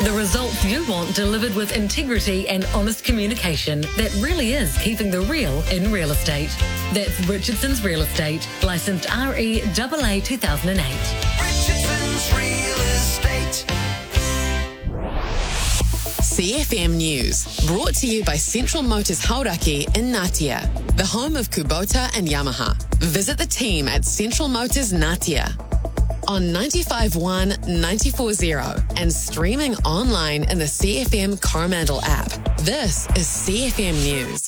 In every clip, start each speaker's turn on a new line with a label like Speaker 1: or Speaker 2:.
Speaker 1: The results you want delivered with integrity and honest communication that really is keeping the real in real estate. That's Richardson's Real Estate, licensed REAA 2008.
Speaker 2: Richardson's Real Estate.
Speaker 3: CFM News, brought to you by Central Motors Hauraki in Ngatea, the home of Kubota and Yamaha. Visit the team at Central Motors Ngatea on 95.1, 94.0 and streaming online in the CFM Coromandel app. This is CFM News.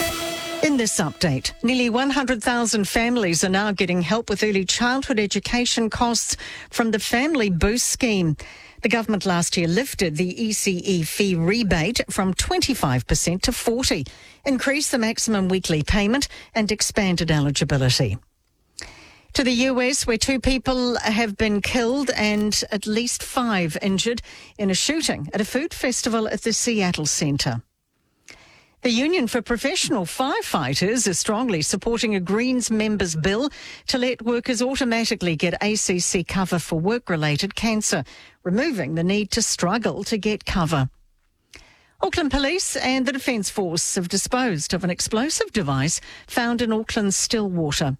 Speaker 4: In this update, nearly 100,000 families are now getting help with early childhood education costs from the Family Boost scheme. The government last year lifted the ECE fee rebate from 25% to 40%, increased the maximum weekly payment and expanded eligibility. To the US, where 2 people have been killed and at least 5 injured in a shooting at a food festival at the Seattle Centre. The Union for Professional Firefighters is strongly supporting a Greens members' bill to let workers automatically get ACC cover for work-related cancer, removing the need to struggle to get cover. Auckland Police and the Defence Force have disposed of an explosive device found in Auckland's Stillwater.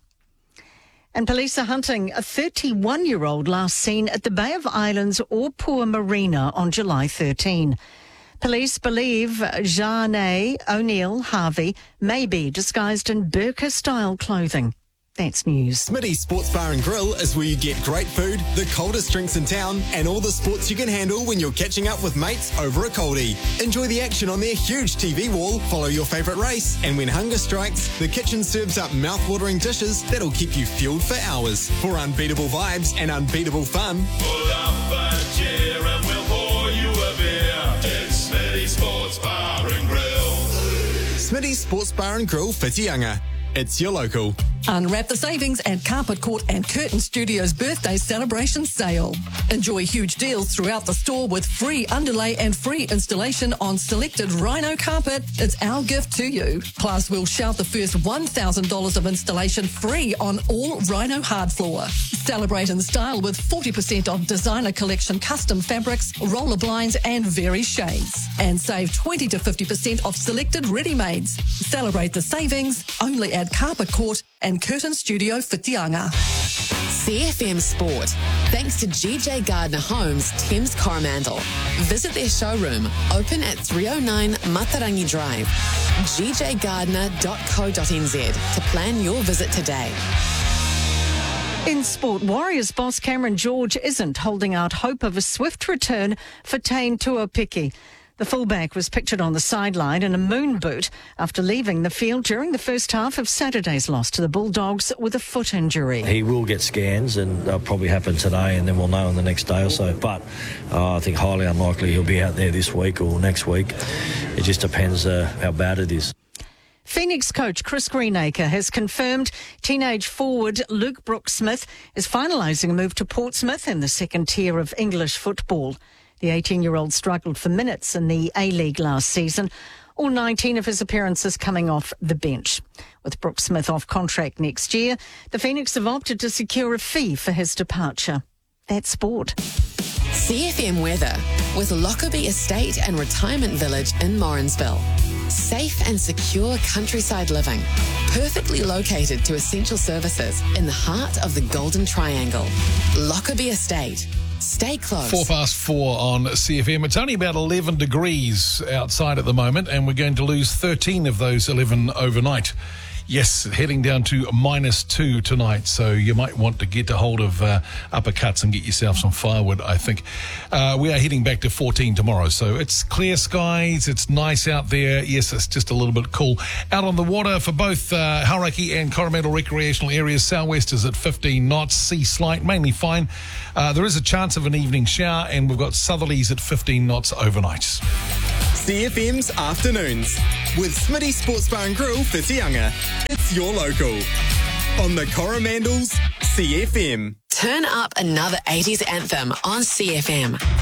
Speaker 4: And police are hunting a 31-year-old last seen at the Bay of Islands Orpua Marina on July 13. Police believe Janae O'Neill Harvey may be disguised in burqa-style clothing. That's news.
Speaker 5: Smitty's Sports Bar and Grill is where you get great food, the coldest drinks in town, and all the sports you can handle when you're catching up with mates over a coldie. Enjoy the action on their huge TV wall, follow your favourite race, and when hunger strikes, the kitchen serves up mouth-watering dishes that'll keep you fueled for hours. For unbeatable vibes and unbeatable fun,
Speaker 6: pull up a chair and we'll pour you a beer. It's Smitty's Sports Bar and Grill.
Speaker 5: Smitty's Sports Bar and Grill, Whitianga. It's your local.
Speaker 7: Unwrap the savings at Carpet Court and Curtain Studios birthday celebration sale. Enjoy huge deals throughout the store with free underlay and free installation on selected Rhino carpet. It's our gift to you. Plus, we'll shout the first $1,000 of installation free on all Rhino hard floor. Celebrate in style with 40% off designer collection custom fabrics, roller blinds and varied shades. And save 20 to 50% off selected ready-mades. Celebrate the savings only at Carpet Court and Curtain Studio Whitianga.
Speaker 3: CFM Sport, thanks to GJ Gardner Homes, Thames Coromandel. Visit their showroom, open at 309 Matarangi Drive, gjgardner.co.nz to plan your visit today.
Speaker 4: In sport, Warriors boss Cameron George isn't holding out hope of a swift return for Taine Tuopiki. The fullback was pictured on the sideline in a moon boot after leaving the field during the first half of Saturday's loss to the Bulldogs with a foot injury.
Speaker 8: He will get scans and they'll probably happen today and then we'll know in the next day or so. But I think highly unlikely he'll be out there this week or next week. It just depends how bad it is.
Speaker 4: Phoenix coach Chris Greenacre has confirmed teenage forward Luke Brooks-Smith is finalising a move to Portsmouth in the second tier of English football. The 18-year-old struggled for minutes in the A-League last season, all 19 of his appearances coming off the bench. With Brooks-Smith off contract next year, the Phoenix have opted to secure a fee for his departure. That's sport.
Speaker 3: CFM weather with Lockerbie Estate and Retirement Village in Morrinsville. Safe and secure countryside living, perfectly located to essential services in the heart of the Golden Triangle. Lockerbie Estate. Stay close.
Speaker 9: 4:04 on CFM. It's only about 11 degrees outside at the moment, and we're going to lose 13 of those 11 overnight. Yes, heading down to -2 tonight, so you might want to get a hold of uppercuts and get yourself some firewood, I think. We are heading back to 14 tomorrow, so it's clear skies, it's nice out there. Yes, it's just a little bit cool. Out on the water for both Hauraki and Coromandel recreational areas, southwest is at 15 knots, sea slight, mainly fine. There is a chance of an evening shower, and we've got southerlies at 15 knots overnight.
Speaker 5: CFM's Afternoons with Smitty Sports Bar and Grill, Whitianga. It's your local. On the Coromandel's CFM.
Speaker 3: Turn up another 80s anthem on CFM.